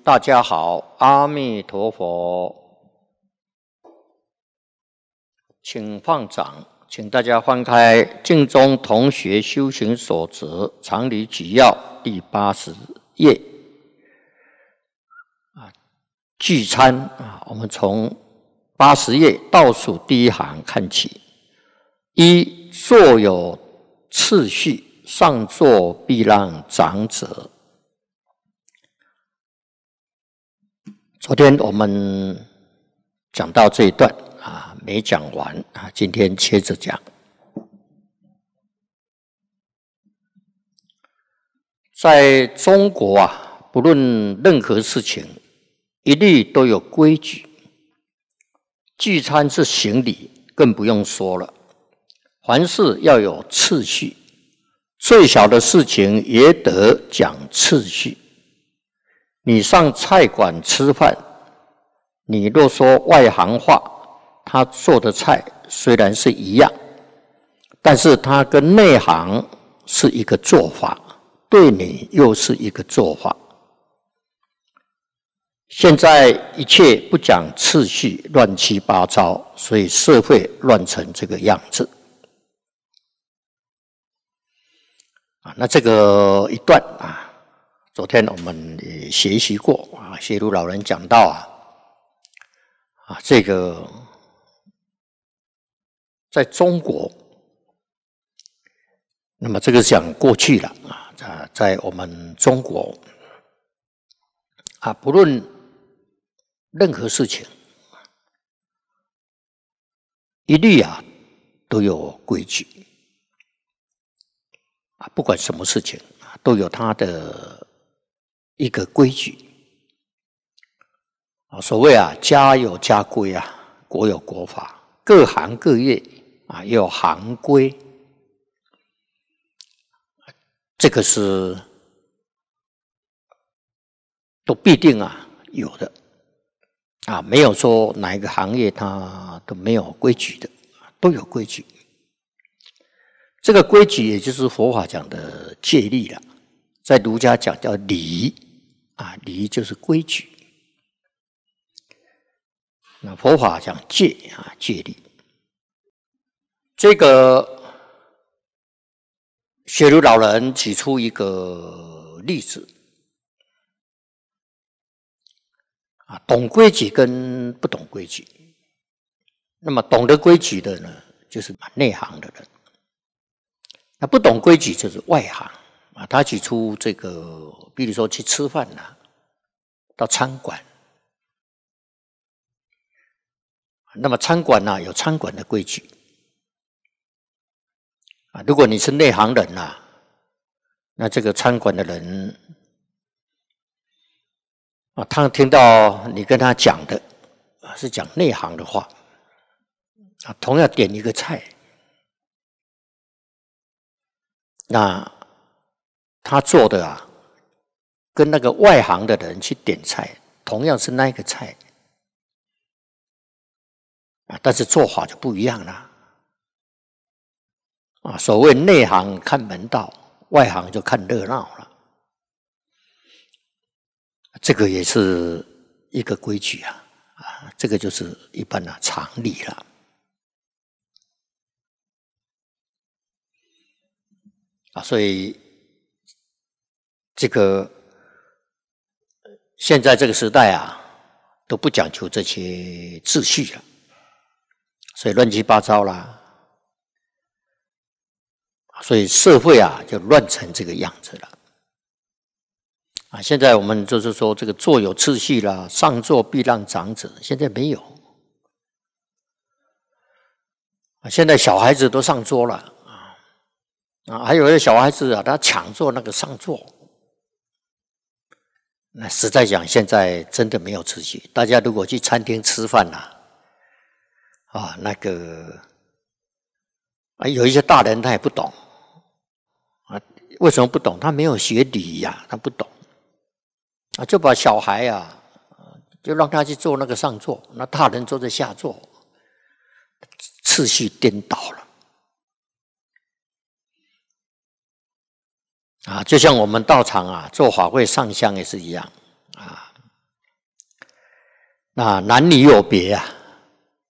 大家好，阿弥陀佛，请放掌，请大家翻开《净宗同学修行所则常理举要》第80页。聚餐我们从80页倒数第一行看起。一、坐有次序，上座必让长者。昨天我们讲到这一段没讲完今天接着讲。在中国不论任何事情，一律都有规矩。聚餐是行礼，更不用说了。凡事要有次序，最小的事情也得讲次序。你上菜馆吃饭，你若说外行话，他做的菜虽然是一样，但是他跟内行是一个做法，对你又是一个做法。现在一切不讲次序，乱七八糟，所以社会乱成这个样子。那这个一段昨天我们也学习过谢如老人讲到这个在中国，那么这个讲过去了在我们中国不论任何事情，一律都有规矩不管什么事情都有它的一个规矩所谓家有家规国有国法，各行各业也有行规，这个是都必定有的没有说哪一个行业它都没有规矩的，都有规矩。这个规矩也就是佛法讲的戒律了，在儒家讲叫礼礼就是规矩。那佛法讲戒戒律。这个学儒老人举出一个例子懂规矩跟不懂规矩。那么懂得规矩的呢，就是内行的人。那不懂规矩就是外行他举出这个，比如说去吃饭到餐馆，那么餐馆有餐馆的规矩如果你是内行人那这个餐馆的人他听到你跟他讲的是讲内行的话同样点一个菜，那他做的跟那个外行的人去点菜，同样是那个菜但是做法就不一样了所谓内行看门道，外行就看热闹了。这个也是一个规矩这个就是一般常理了。所以这个现在这个时代都不讲究这些秩序了，所以乱七八糟啦，所以社会就乱成这个样子了现在我们就是说这个坐有次序啦，上座必让长者，现在没有现在小孩子都上桌了还有的小孩子他抢坐那个上座，那实在讲现在真的没有秩序。大家如果去餐厅吃饭那个有一些大人他也不懂为什么不懂？他没有学礼他不懂就把小孩就让他去坐那个上座，那大人坐在下座，次序颠倒了就像我们道场做法会上香也是一样那男女有别啊。